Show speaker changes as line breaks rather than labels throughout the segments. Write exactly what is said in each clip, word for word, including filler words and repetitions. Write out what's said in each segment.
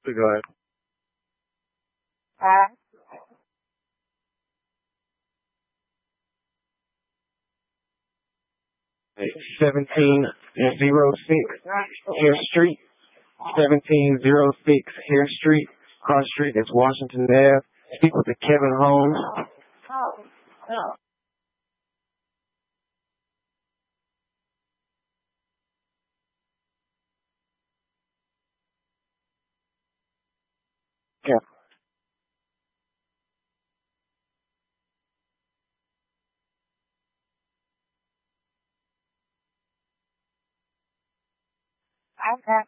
So go ahead.
Uh,
seventeen oh six Hare Street. seventeen oh six Hare Street. Cross Street is Washington Ave. Speak with the Kevin Holmes.
oh, oh.
Yeah.
Okay.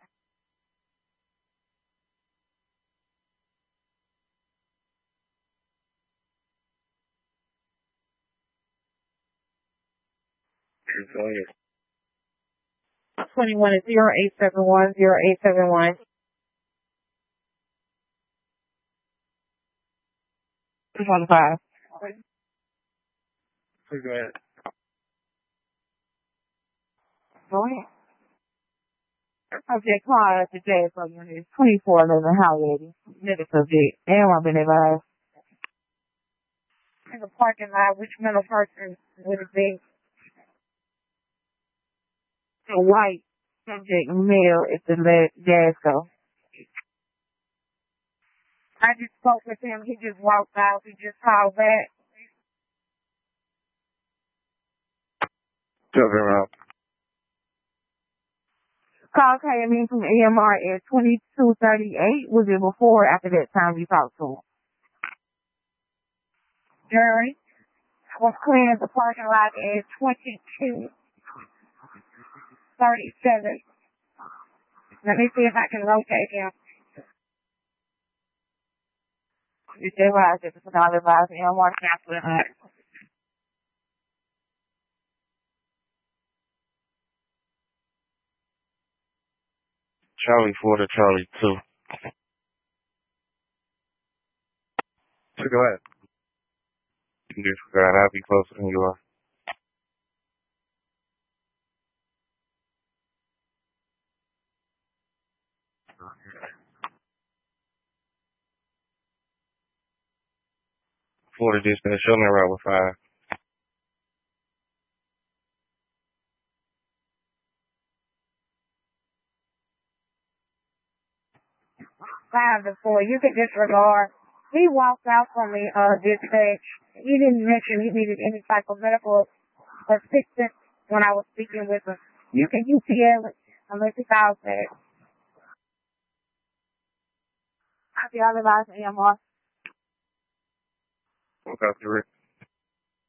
Go ahead.
twenty-one is zero eight seven one zero eight seven one. twenty-five.
So go ahead.
Go ahead. Subject card today from is twenty-four eleven Howard. Middle subject. And I've been advised. In the parking lot, which middle person would it be? The white subject male is the lead Gasco. I just spoke with him. He just walked out. He just called back.
Kevin Holmes.
Call came in from A M R at twenty-two thirty-eight. Was it before or after that time you talked to him? Jerry was clearing the parking lot at twenty-two thirty-seven. Let me see if I can locate him. You say why I said it's another advice. A M R cancel it.
Charlie four to Charlie two. So go ahead. You can disregard. I'll be closer than you are. For the distance, show me a route with five.
Five to four. You can disregard. He walked out from the uh, dispatch. He didn't mention he needed any type of medical assistance when I was speaking with him. You can U T L it unless he calls back. I'll be otherwise A M R.
Okay,